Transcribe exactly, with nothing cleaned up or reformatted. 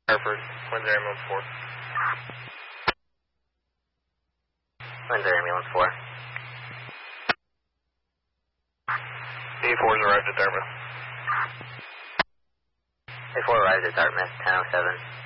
Hartford, Windsor Ambulance four. Windsor Ambulance four. D four's arrived at Dartmouth. A four arrived at Dartmouth, ten oh seven.